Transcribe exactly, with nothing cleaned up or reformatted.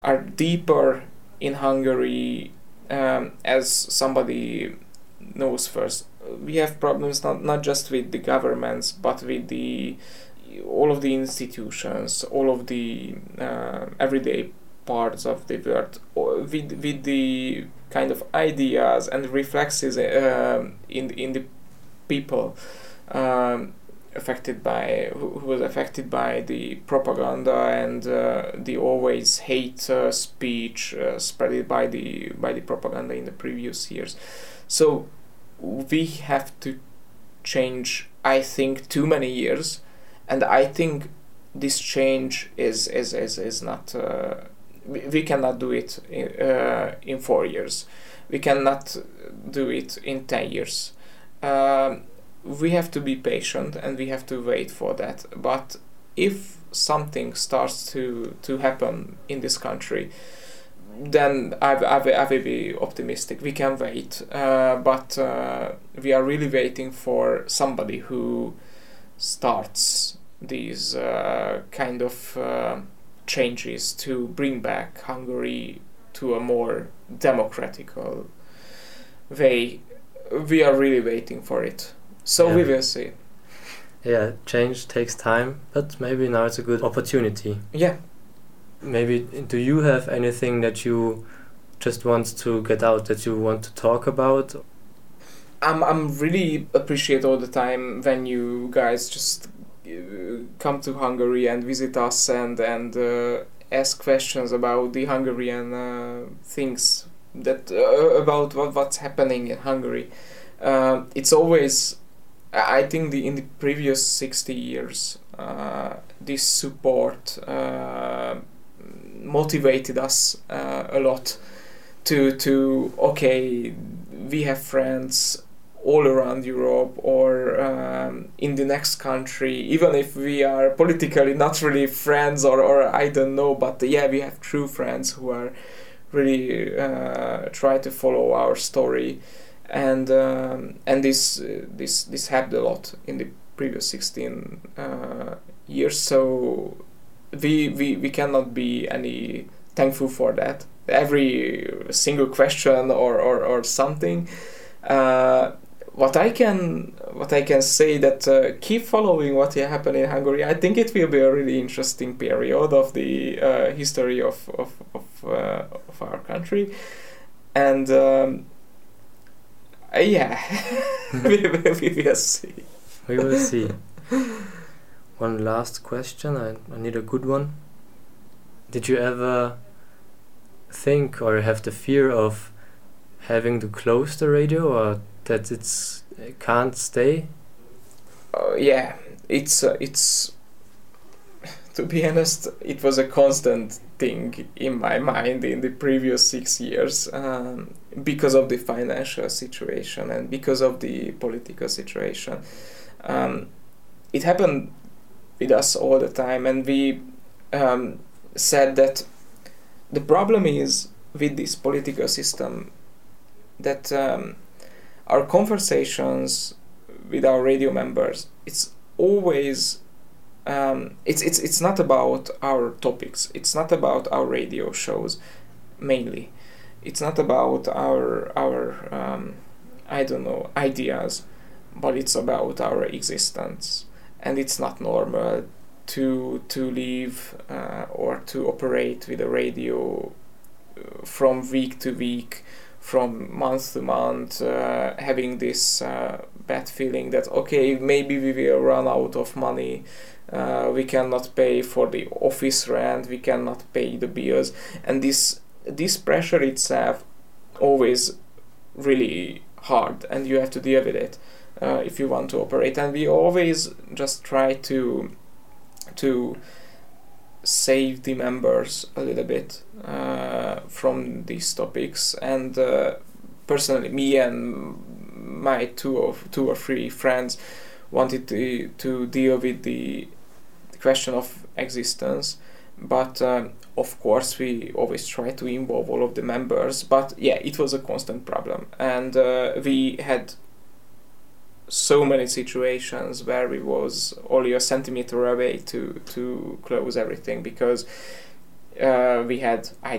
are deeper in Hungary, um, as somebody knows first. We have problems not, not just with the governments, but with the all of the institutions, all of the uh, everyday parts of the world, with with the kind of ideas and reflexes uh, in in the people um, affected by who, who was affected by the propaganda and uh, the always hate uh, speech uh, spread by the by the propaganda in the previous years. So we have to change, I think, too many years, and I think this change is is is, is not uh, we, we cannot do it in, uh, in four years. We cannot do it in ten years. Um, we have to be patient and we have to wait for that. But if something starts to, to happen in this country, then I, I, I will be optimistic. We can wait, uh, but uh, we are really waiting for somebody who starts these uh, kind of uh, changes to bring back Hungary to a more democratical way. We are really waiting for it. So yeah. We will see. Yeah, change takes time, but maybe now it's a good opportunity. Yeah. Maybe do you have anything that you just want to get out, that you want to talk about? I'm I'm really appreciate all the time when you guys just uh, come to Hungary and visit us and and uh, ask questions about the Hungarian uh, things that uh, about what what's happening in Hungary. Uh, it's always, I think, the in the previous sixty years, uh, this support uh, motivated us uh, a lot to to okay, we have friends all around Europe or um, in the next country, even if we are politically not really friends or, or I don't know, but yeah, we have true friends who are really uh, try to follow our story, and um, and this uh, this this happened a lot in the previous sixteen uh, years. So we, we we cannot be any thankful for that. Every single question or or, or something. Uh, what I can what I can say that uh, keep following what happened in Hungary. I think it will be a really interesting period of the uh, history of of of, uh, of our country, and um, uh, yeah, we, we, we will see. We will see. One last question. I, I need a good one. Did you ever think or have the fear of having to close the radio, or that it's it can't stay? Uh, yeah, it's uh, it's. To be honest, it was a constant thing in my mind in the previous six years um, because of the financial situation and because of the political situation. Um, it happened with us all the time, and we um, said that the problem is with this political system that um, our conversations with our radio members, it's always um, it's it's it's not about our topics. It's not about our radio shows mainly. It's not about our our um, I don't know ideas, but it's about our existence, and it's not normal to to live uh, or to operate with a radio uh, from week to week, from month to month, uh, having this uh, bad feeling that okay, maybe we will run out of money, uh, we cannot pay for the office rent, we cannot pay the bills, and this this pressure itself always really hard, and you have to deal with it uh, if you want to operate. And we always just try to to save the members a little bit uh, from these topics, and uh, personally me and my two or two or three friends wanted to to deal with the question of existence, but um, of course we always try to involve all of the members. But yeah, it was a constant problem, and uh, we had so many situations where we was only a centimeter away to to close everything, because uh, we had I